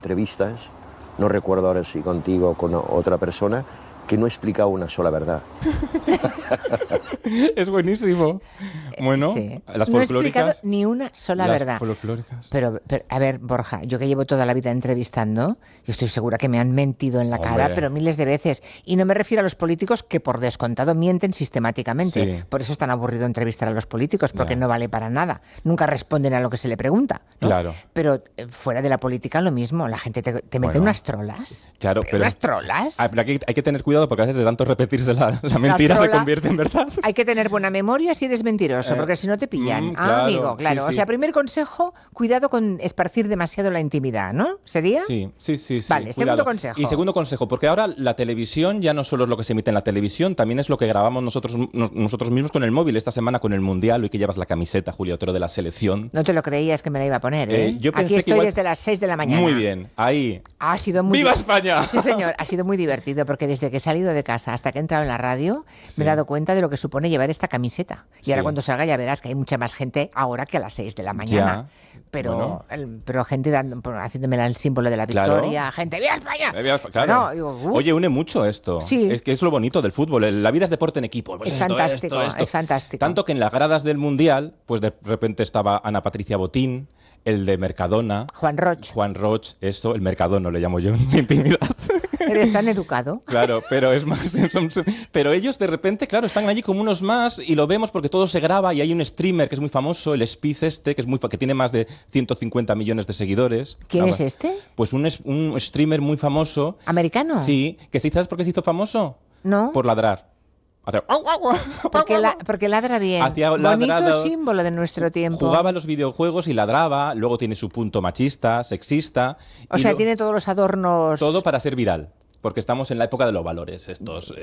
Entrevistas, no recuerdo ahora si contigo o con otra persona, que no he explicado una sola verdad. Es buenísimo. Bueno, Sí. las No he folclóricas. explicado ni una sola las verdad. folclóricas. Pero, a ver, Borja, yo que llevo toda la vida entrevistando, yo estoy segura que me han mentido en la Hombre. cara, pero miles de veces. Y no me refiero a los políticos que por descontado mienten sistemáticamente. Sí. Por eso es tan aburrido entrevistar a los políticos, porque Ya. no vale para nada. Nunca responden a lo que se le pregunta, ¿no? Claro. Pero fuera de la política lo mismo. La gente te mete Bueno. unas trolas. Claro, pero ¿Unas trolas? Pero hay que tener cuidado porque a veces de tanto repetirse la mentira se trola. convierte en verdad. Hay que tener buena memoria si eres mentiroso, porque si no te pillan. claro, Amigo, claro. sí, sí. O sea, primer consejo, cuidado con esparcir demasiado la intimidad, ¿no? ¿Sería? Sí. Vale, segundo consejo. Y segundo consejo, porque ahora la televisión ya no solo es lo que se emite en la televisión, también es lo que grabamos nosotros mismos con el móvil. Esta semana con el Mundial, hoy que llevas la camiseta, Julia Otero, de la selección. No te lo creías que me la iba a poner, ¿eh? Yo pensé Aquí que estoy igual- desde las 6 de la mañana. Muy bien, ahí. Ha sido muy ¡Viva España! Sí, señor, ha sido muy divertido porque desde que he salido de casa hasta que he entrado en la radio Sí. me he dado cuenta de lo que supone llevar esta camiseta. Y Sí. ahora cuando salga ya verás que hay mucha más gente ahora que a las 6 de la mañana. Pero, Bueno. pero gente haciéndome el símbolo de la Claro. victoria, gente, ¡viva España! Claro. No, digo, Oye, une mucho esto. Sí. Es que es lo bonito del fútbol. La vida es deporte en equipo. Pues Es esto, fantástico, esto. es fantástico. Tanto que en las gradas del Mundial, pues de repente estaba Ana Patricia Botín, el de Mercadona, Juan Roch, esto, el Mercadono le llamo yo en mi intimidad. eres tan educado. Claro, pero es más. Pero ellos de repente, claro, están allí como unos más y lo vemos porque todo se graba y hay un streamer que es muy famoso, el Spiz que tiene más de 150 millones de seguidores. ¿Quién Ah, es este? Pues un streamer muy famoso. ¿Americano? Sí, que sí, ¿sabes por qué se hizo famoso? ¿No? Por ladrar. Hacer- Porque ladra bien. Hacía Bonito ladrado, símbolo de nuestro tiempo. Jugaba a los videojuegos y ladraba, luego tiene su punto machista, sexista. O y sea, tiene todos los adornos... todo para ser viral. Porque estamos en la época de los valores, estos.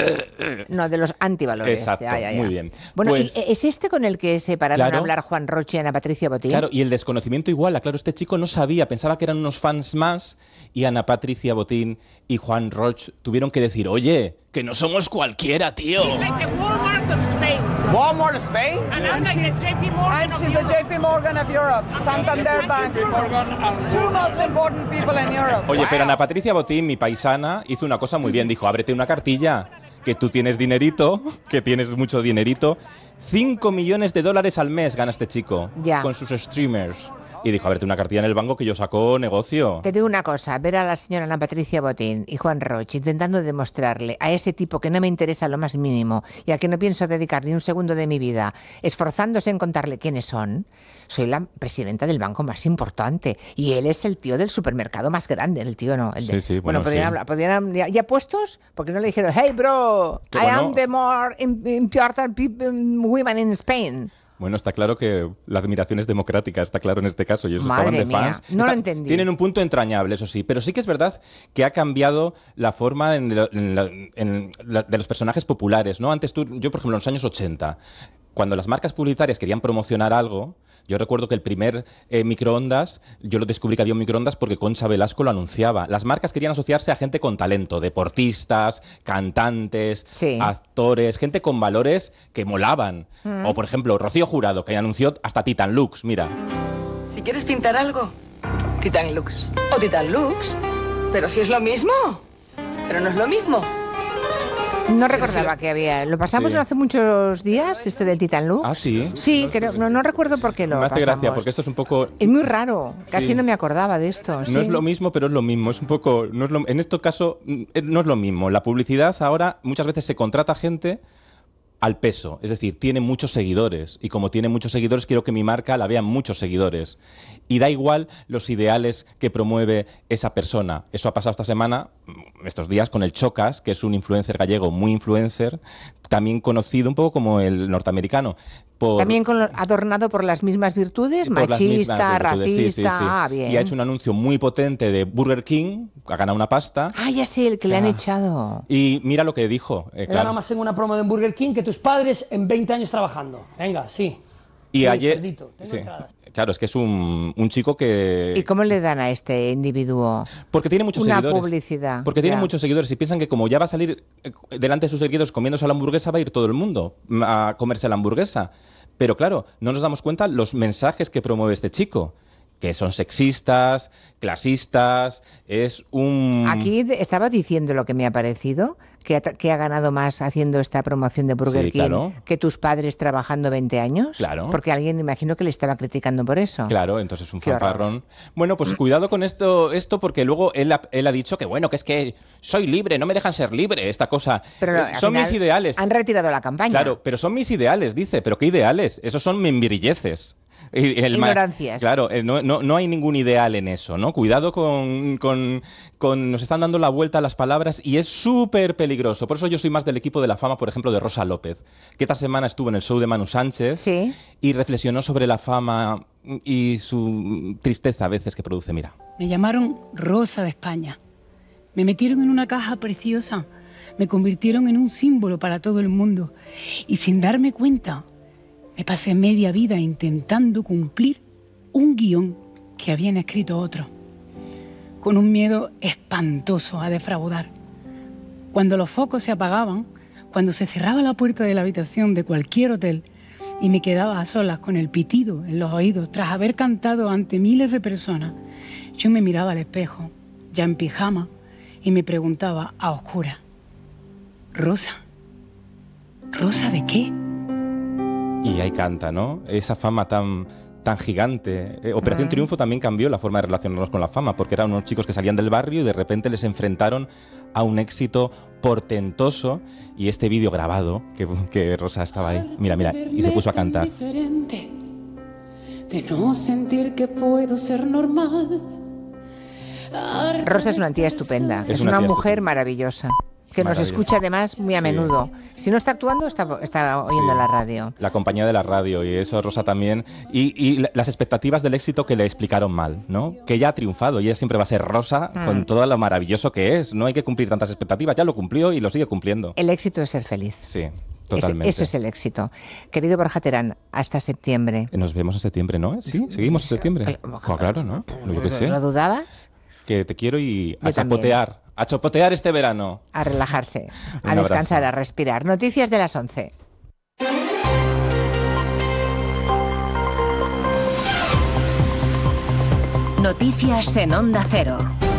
No, de los antivalores. Exacto, Ya. muy bien. Bueno, Pues- ¿y es este con el que se pararon Claro. a hablar Juan Roche y Ana Patricia Botín? Claro, y el desconocimiento igual. Claro, este chico no sabía, pensaba que eran unos fans más y Ana Patricia Botín y Juan Roch tuvieron que decir, oye, que no somos cualquiera, tío. Like the Walmart of Spain. Walmart of Spain? And I'm like the JP Morgan And of she's the Europe. JP Morgan of Europe. Santander Bank. Two most important people in Europe. Oye, pero Ana Patricia Botín, mi paisana, hizo una cosa muy bien. Dijo, ábrete una cartilla, que tú tienes dinerito, que tienes mucho dinerito. 5 millones de dólares al mes gana este chico Ya. con sus streamers. Y dijo, ábrete una cartilla en el banco que yo saco negocio. Te digo una cosa, ver a la señora Ana Patricia Botín y Juan Roche intentando demostrarle a ese tipo que no me interesa lo más mínimo y al que no pienso dedicar ni un segundo de mi vida, esforzándose en contarle quiénes son. Soy la presidenta del banco más importante y él es el tío del supermercado más grande, el tío no. El de, Sí, sí, bueno, podrían sí. hablar, ya puestos, porque no le dijeron, hey bro, Que I bueno. am the more important women in Spain. Bueno, está claro que la admiración es democrática, está claro en este caso. Ellos Madre estaban de mía, fans. no lo entendí. Tienen un punto entrañable, eso sí, pero sí que es verdad que ha cambiado la forma de los personajes populares, ¿no? Antes yo, por ejemplo, en los años 80, cuando las marcas publicitarias querían promocionar algo, yo recuerdo que el primer microondas, yo lo descubrí que había un microondas porque Concha Velasco lo anunciaba. Las marcas querían asociarse a gente con talento, deportistas, cantantes, Sí. actores, gente con valores que molaban. O, por ejemplo, Rocío Jurado, que anunció hasta Titan Lux, mira. Si quieres pintar algo, Titan Lux. O Titan Lux. Pero si es lo mismo. Pero no es lo mismo. No recordaba que había. Lo pasamos Sí. hace muchos días, este del Titan Lux. Ah, ¿sí? Sí, creo, no recuerdo por qué lo Me hace pasamos. gracia, porque esto es un poco... Es muy raro, casi Sí. no me acordaba de esto. No sí. es lo mismo, pero es lo mismo. Es un poco... en este caso, no es lo mismo. La publicidad ahora muchas veces se contrata gente al peso. Es decir, tiene muchos seguidores. Y como tiene muchos seguidores, quiero que mi marca la vean muchos seguidores. Y da igual los ideales que promueve esa persona. Eso ha pasado esta semana, estos días, con el Chocas, que es un influencer gallego muy influencer, también conocido un poco como el norteamericano. También adornado por las mismas virtudes, Por las mismas machista, virtudes, sí, racista. sí, sí. Ah, bien. Y ha hecho un anuncio muy potente de Burger King, ha ganado una pasta. Ah, ya sé, el que le han echado. Y mira lo que dijo. He ganado más en una promo de Burger King que tus padres en 20 años trabajando. Venga, sí. Y Sí, ayer. cerdito, tengo Sí. entradas. Claro, es que es un chico que. ¿Y cómo le dan a este individuo? Porque tiene muchos Una seguidores. publicidad, Porque tiene ya. muchos seguidores y piensan que como ya va a salir delante de sus seguidores comiéndose la hamburguesa, va a ir todo el mundo a comerse la hamburguesa. Pero claro, no nos damos cuenta los mensajes que promueve este chico. que son sexistas, clasistas, es un... Aquí estaba diciendo lo que me ha parecido, que ha ganado más haciendo esta promoción de Burger King claro. que tus padres trabajando 20 años. Claro. Porque alguien, imagino que le estaba criticando por eso. Claro, entonces un Qué fanfarrón. Bueno, pues cuidado con esto porque luego él ha dicho que bueno, que es que soy libre, no me dejan ser libre, esta cosa. Pero al son final mis ideales. Han retirado la campaña. Claro, pero son mis ideales, dice. ¿Pero qué ideales? Esos son membirilleces. Ignorancias. Claro, no hay ningún ideal en eso, ¿no? Cuidado con... Nos están dando la vuelta a las palabras y es súper peligroso. Por eso yo soy más del equipo de la fama, por ejemplo, de Rosa López, que esta semana estuvo en el show de Manu Sánchez y reflexionó sobre la fama y su tristeza a veces que produce. Mira. Me llamaron Rosa de España. Me metieron en una caja preciosa. Me convirtieron en un símbolo para todo el mundo. Y sin darme cuenta... me pasé media vida intentando cumplir un guión que habían escrito otros, con un miedo espantoso a defraudar. Cuando los focos se apagaban, cuando se cerraba la puerta de la habitación de cualquier hotel y me quedaba a solas con el pitido en los oídos tras haber cantado ante miles de personas, yo me miraba al espejo, ya en pijama, y me preguntaba a oscuras, ¿Rosa? ¿Rosa de qué? Y ahí canta, ¿no? Esa fama tan gigante. Operación Triunfo también cambió la forma de relacionarnos con la fama, porque eran unos chicos que salían del barrio y de repente les enfrentaron a un éxito portentoso. Y este vídeo grabado, que Rosa estaba ahí, mira, y se puso a cantar. De no sentir que puedo ser normal. Rosa es una tía estupenda, es una mujer maravillosa. Que nos escucha además muy a menudo. Si no está actuando, está oyendo la radio. La compañía de la radio, y eso Rosa también. Y las expectativas del éxito que le explicaron mal, ¿no? Que ella ha triunfado y ella siempre va a ser Rosa con todo lo maravilloso que es. No hay que cumplir tantas expectativas, ya lo cumplió y lo sigue cumpliendo. El éxito es ser feliz. Sí, totalmente. Eso es el éxito. Querido Borja Terán, hasta septiembre. Nos vemos en septiembre, ¿no? Sí, seguimos en septiembre. Claro, ¿no? Yo qué sé. ¿Lo dudabas? Que te quiero y a chapotear. A chapotear este verano. A relajarse, a descansar, a respirar. Noticias de las 11. Noticias en Onda Cero.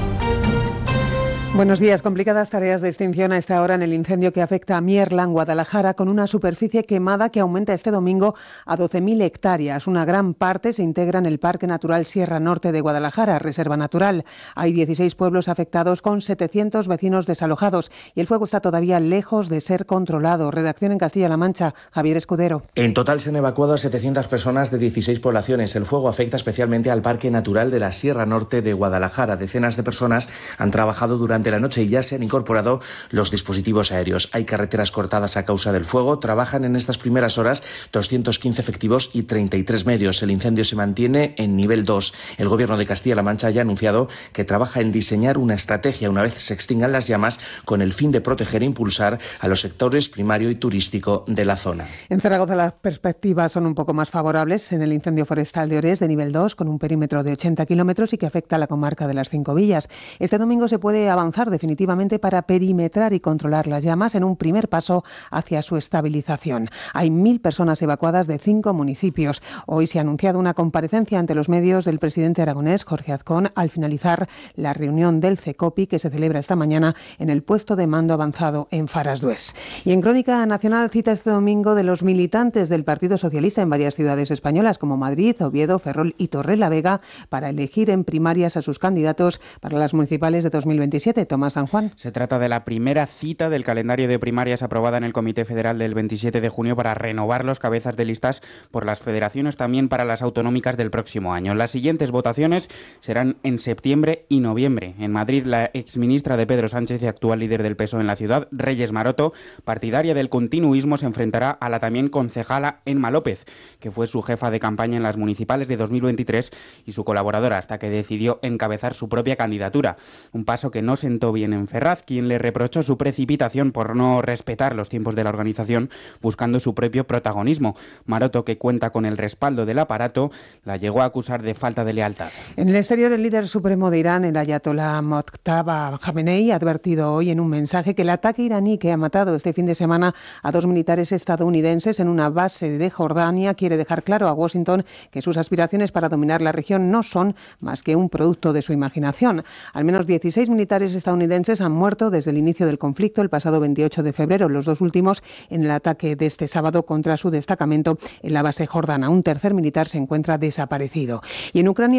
Buenos días. Complicadas tareas de extinción a esta hora en el incendio que afecta a Mierla, en Guadalajara, con una superficie quemada que aumenta este domingo a 12.000 hectáreas. Una gran parte se integra en el Parque Natural Sierra Norte de Guadalajara, reserva natural. Hay 16 pueblos afectados con 700 vecinos desalojados y el fuego está todavía lejos de ser controlado. Redacción en Castilla-La Mancha, Javier Escudero. En total se han evacuado a 700 personas de 16 poblaciones. El fuego afecta especialmente al Parque Natural de la Sierra Norte de Guadalajara. Decenas de personas han trabajado durante la noche y ya se han incorporado los dispositivos aéreos. Hay carreteras cortadas a causa del fuego. Trabajan en estas primeras horas 215 efectivos y 33 medios. El incendio se mantiene en nivel 2. El Gobierno de Castilla-La Mancha ya ha anunciado que trabaja en diseñar una estrategia una vez se extingan las llamas con el fin de proteger e impulsar a los sectores primario y turístico de la zona. En Zaragoza las perspectivas son un poco más favorables en el incendio forestal de Orés de nivel 2 con un perímetro de 80 kilómetros y que afecta a la comarca de las Cinco Villas. Este domingo se puede avanzar definitivamente para perimetrar y controlar las llamas en un primer paso hacia su estabilización. Hay 1.000 personas evacuadas de 5 municipios. Hoy se ha anunciado una comparecencia ante los medios del presidente aragonés, Jorge Azcón, al finalizar la reunión del CECOPI que se celebra esta mañana en el puesto de mando avanzado en Farasdués. Y en Crónica Nacional cita este domingo de los militantes del Partido Socialista en varias ciudades españolas como Madrid, Oviedo, Ferrol y Torrelavega para elegir en primarias a sus candidatos para las municipales de 2027. Tomás San Juan. Se trata de la primera cita del calendario de primarias aprobada en el Comité Federal del 27 de junio para renovar los cabezas de listas por las federaciones, también para las autonómicas del próximo año. Las siguientes votaciones serán en septiembre y noviembre. En Madrid, la exministra de Pedro Sánchez y actual líder del PSOE en la ciudad, Reyes Maroto, partidaria del continuismo, se enfrentará a la también concejala Emma López, que fue su jefa de campaña en las municipales de 2023 y su colaboradora hasta que decidió encabezar su propia candidatura. Un paso que no se sentó bien en Ferraz, quien le reprochó su precipitación por no respetar los tiempos de la organización, buscando su propio protagonismo. Maroto, que cuenta con el respaldo del aparato, la llegó a acusar de falta de lealtad. En el exterior, el líder supremo de Irán, el ayatolá Mojtaba Khamenei, ha advertido hoy en un mensaje que el ataque iraní que ha matado este fin de semana a 2 militares estadounidenses en una base de Jordania quiere dejar claro a Washington que sus aspiraciones para dominar la región no son más que un producto de su imaginación. Al menos 16 militares estadounidenses han muerto desde el inicio del conflicto el pasado 28 de febrero, los 2 últimos en el ataque de este sábado contra su destacamento en la base jordana. Un tercer militar se encuentra desaparecido. Y en Ucrania